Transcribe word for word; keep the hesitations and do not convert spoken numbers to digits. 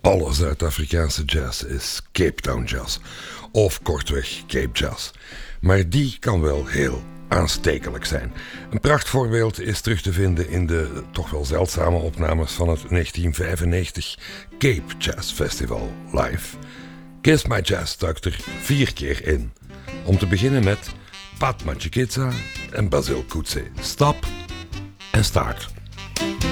Alle Zuid-Afrikaanse jazz is Cape Town jazz, of kortweg Cape Jazz. Maar die kan wel heel aanstekelijk zijn. Een prachtvoorbeeld is terug te vinden in de toch wel zeldzame opnames van het negentien vijfennegentig Cape Jazz Festival live. Kiss My Jazz duikt er vier keer in. Om te beginnen met Pat Machikitsa en Basil Coetzee. Stop en start.